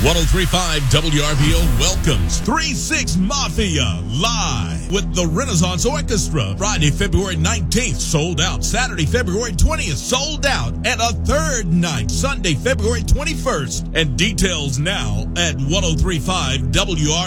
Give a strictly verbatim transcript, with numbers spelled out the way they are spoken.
oh three point five W R B O welcomes three six Mafia live with the Renaissance Orchestra. Friday, February nineteenth, sold out. Saturday, February twentieth, sold out. And a third night, Sunday, February twenty-first. And details now at ten thirty-five W R B O.